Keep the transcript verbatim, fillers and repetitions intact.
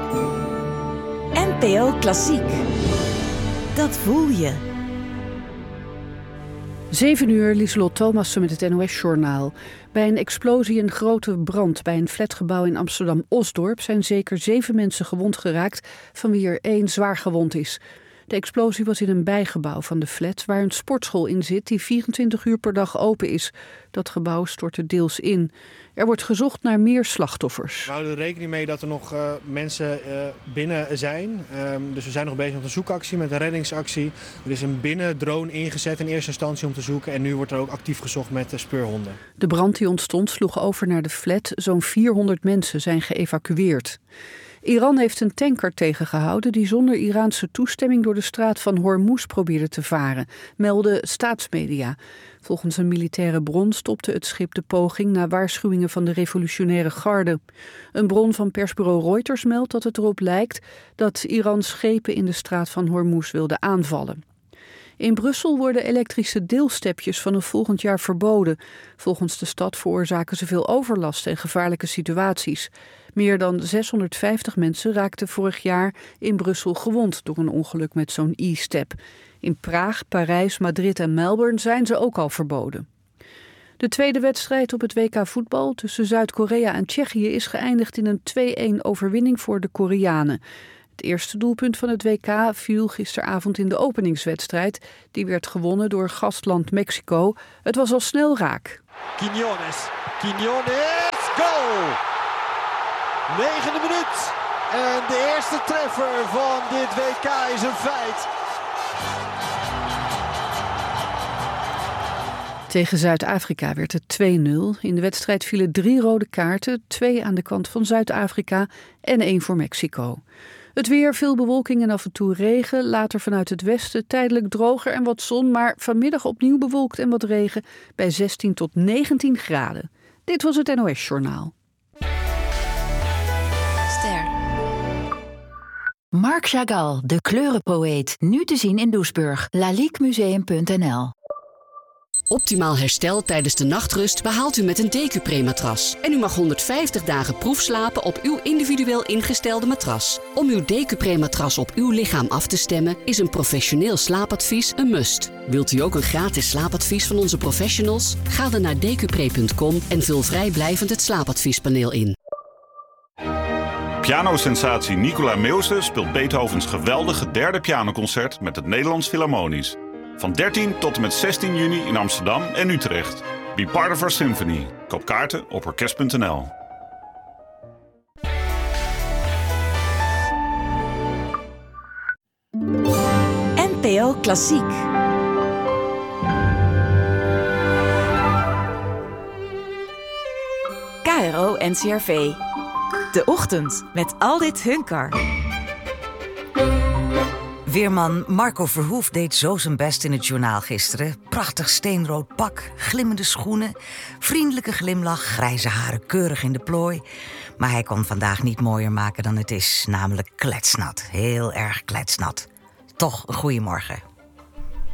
N P O Klassiek. Dat voel je. Zeven uur, Lieselot Thomassen met het N O S-journaal. Bij een explosie en grote brand bij een flatgebouw in Amsterdam-Osdorp zijn zeker zeven mensen gewond geraakt, van wie er één zwaar gewond is. De explosie was in een bijgebouw van de flat waar een sportschool in zit die vierentwintig uur per dag open is. Dat gebouw stortte deels in. Er wordt gezocht naar meer slachtoffers. We houden er rekening mee dat er nog uh, mensen uh, binnen zijn. Um, dus we zijn nog bezig met een zoekactie, met een reddingsactie. Er is een binnendrone ingezet in eerste instantie om te zoeken. En nu wordt er ook actief gezocht met uh, speurhonden. De brand die ontstond sloeg over naar de flat. Zo'n vierhonderd mensen zijn geëvacueerd. Iran heeft een tanker tegengehouden die zonder Iraanse toestemming door de straat van Hormuz probeerde te varen, melden staatsmedia. Volgens een militaire bron stopte het schip de poging na waarschuwingen van de revolutionaire garde. Een bron van persbureau Reuters meldt dat het erop lijkt dat Iran schepen in de straat van Hormuz wilde aanvallen. In Brussel worden elektrische deelstepjes vanaf volgend jaar verboden. Volgens de stad veroorzaken ze veel overlast en gevaarlijke situaties. Meer dan zeshonderdvijftig mensen raakten vorig jaar in Brussel gewond door een ongeluk met zo'n e-step. In Praag, Parijs, Madrid en Melbourne zijn ze ook al verboden. De tweede wedstrijd op het W K voetbal tussen Zuid-Korea en Tsjechië is geëindigd in een twee-een overwinning voor de Koreanen. Het eerste doelpunt van het W K viel gisteravond in de openingswedstrijd. Die werd gewonnen door gastland Mexico. Het was al snel raak. Quiñones, Quiñones, goal! Negende minuut. En de eerste treffer van dit W K is een feit. Tegen Zuid-Afrika werd het twee nul. In de wedstrijd vielen drie rode kaarten, twee aan de kant van Zuid-Afrika en één voor Mexico. Het weer, veel bewolking en af en toe regen. Later vanuit het westen tijdelijk droger en wat zon, maar vanmiddag opnieuw bewolkt en wat regen bij zestien tot negentien graden. Dit was het N O S-journaal. Ster. Marc Chagall, de kleurenpoëet, nu te zien in Doesburg. laliquemuseum punt n l. Optimaal herstel tijdens de nachtrust behaalt u met een Decupre-matras. En u mag honderdvijftig dagen proefslapen op uw individueel ingestelde matras. Om uw Decupre-matras op uw lichaam af te stemmen is een professioneel slaapadvies een must. Wilt u ook een gratis slaapadvies van onze professionals? Ga dan naar decupre punt com en vul vrijblijvend het slaapadviespaneel in. Pianosensatie Nicola Meeuwse speelt Beethovens geweldige derde pianoconcert met het Nederlands Philharmonisch. Van dertien tot en met zestien juni in Amsterdam en Utrecht. Be part of our symphony. Koop kaarten op orkest punt n l. N P O Klassiek. K R O N C R V. De ochtend met Aldit Hunkar. Weerman Marco Verhoef deed zo zijn best in het journaal gisteren. Prachtig steenrood pak, glimmende schoenen, vriendelijke glimlach, grijze haren keurig in de plooi. Maar hij kon vandaag niet mooier maken dan het is, namelijk kletsnat. Heel erg kletsnat. Toch een goeiemorgen.